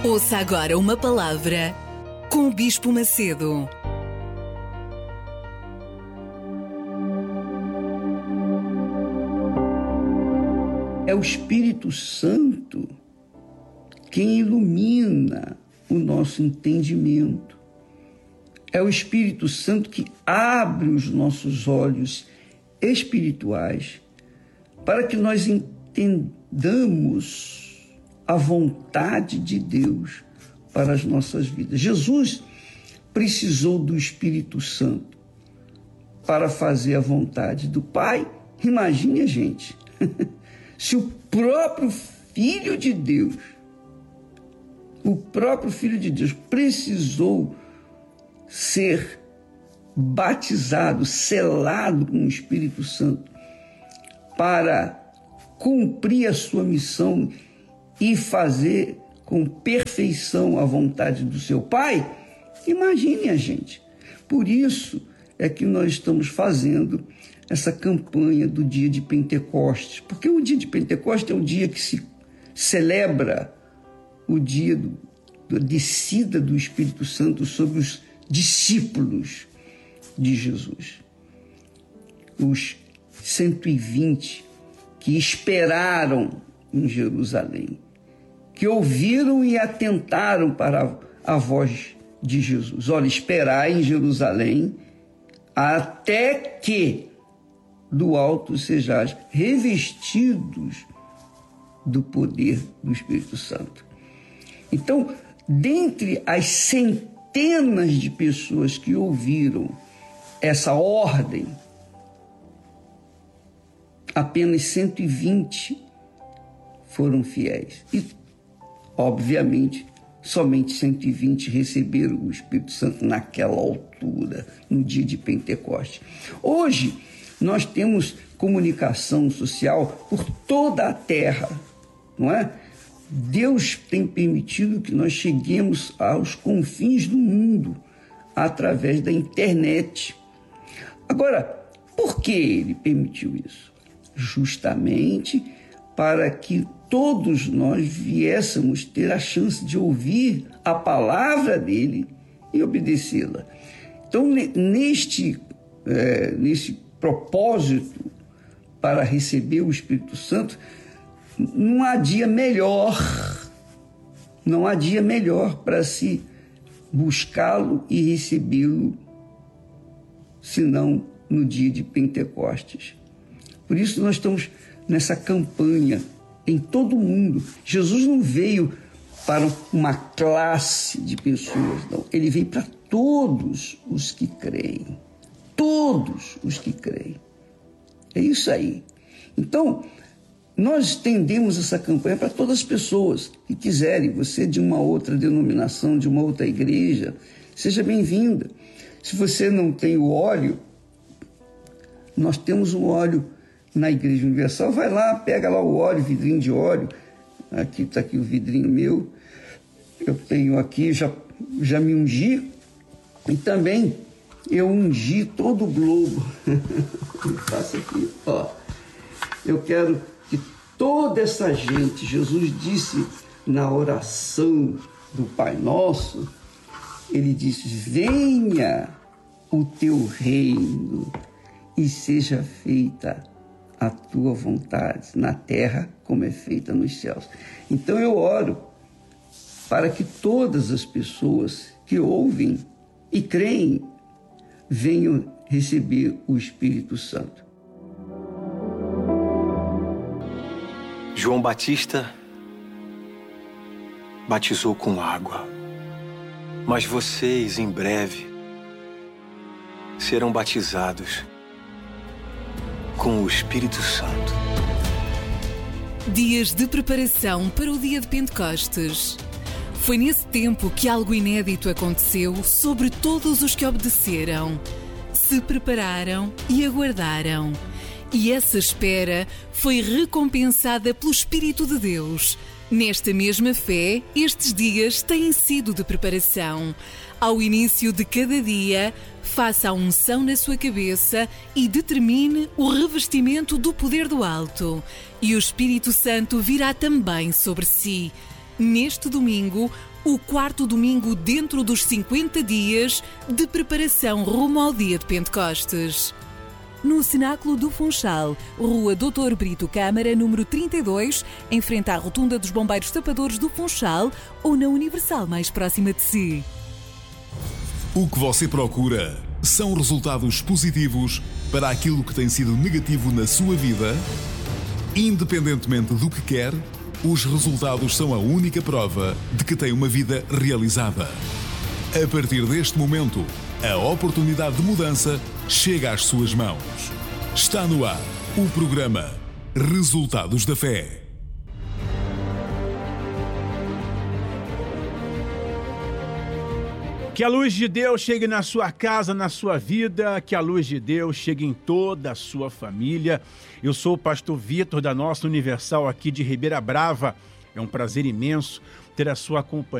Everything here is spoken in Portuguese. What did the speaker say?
Ouça agora uma palavra com o Bispo Macedo. É o Espírito Santo quem ilumina o nosso entendimento. É o Espírito Santo que abre os nossos olhos espirituais para que nós entendamos a vontade de Deus para as nossas vidas. Jesus precisou do Espírito Santo para fazer a vontade do Pai. Imagine a gente, se o próprio Filho de Deus, precisou ser batizado, selado com o Espírito Santo para cumprir a sua missão e fazer com perfeição a vontade do seu Pai. Imagine a gente. Por isso é que nós estamos fazendo essa campanha do dia de Pentecostes, porque o dia de Pentecostes é o dia que se celebra o dia da descida do Espírito Santo sobre os discípulos de Jesus. Os 120 que esperaram em Jerusalém, que ouviram e atentaram para a voz de Jesus. Olha, esperai em Jerusalém até que do alto sejais revestidos do poder do Espírito Santo. Então, dentre as centenas de pessoas que ouviram essa ordem, apenas 120 foram fiéis. E, obviamente, somente 120 receberam o Espírito Santo naquela altura, no dia de Pentecostes. Hoje, nós temos comunicação social por toda a terra, não é? Deus tem permitido que nós cheguemos aos confins do mundo através da internet. Agora, por que Ele permitiu isso? Justamente para que todos nós viéssemos ter a chance de ouvir a palavra dele e obedecê-la. Então, neste propósito para receber o Espírito Santo, não há dia melhor para se buscá-lo e recebê-lo, senão no dia de Pentecostes. Por isso nós estamos nessa campanha em todo o mundo. Jesus não veio para uma classe de pessoas, não. Ele veio para todos os que creem. Todos os que creem. É isso aí. Então, nós estendemos essa campanha para todas as pessoas que quiserem. Você de uma outra denominação, de uma outra igreja, seja bem-vinda. Se você não tem o óleo, nós temos um óleo na Igreja Universal. Vai lá, pega lá o óleo, vidrinho de óleo. Aqui está aqui o vidrinho meu. Eu tenho aqui, já me ungi. E também eu ungi todo o globo. Faço aqui, ó. Eu quero que toda essa gente, Jesus disse na oração do Pai Nosso, ele disse: venha o teu reino e seja feita a tua vontade na terra como é feita nos céus. Então eu oro para que todas as pessoas que ouvem e creem venham receber o Espírito Santo. João Batista batizou com água, mas vocês em breve serão batizados com o Espírito Santo. Dias de preparação para o dia de Pentecostes. Foi nesse tempo que algo inédito aconteceu sobre todos os que obedeceram, se prepararam e aguardaram. E essa espera foi recompensada pelo Espírito de Deus. Nesta mesma fé, estes dias têm sido de preparação. Ao início de cada dia, faça a unção na sua cabeça e determine o revestimento do poder do alto. E o Espírito Santo virá também sobre si. Neste domingo, o quarto domingo dentro dos 50 dias de preparação rumo ao dia de Pentecostes. No Cenáculo do Funchal, Rua Dr. Brito Câmara, número 32, em frente à Rotunda dos Bombeiros Tapadores do Funchal ou na Universal mais próxima de si. O que você procura são resultados positivos para aquilo que tem sido negativo na sua vida? Independentemente do que quer, os resultados são a única prova de que tem uma vida realizada. A partir deste momento, a oportunidade de mudança chega às suas mãos. Está no ar o programa Resultados da Fé. Que a luz de Deus chegue na sua casa, na sua vida, que a luz de Deus chegue em toda a sua família. Eu sou o pastor Vitor da nossa Universal aqui de Ribeira Brava. É um prazer imenso ter a sua companhia.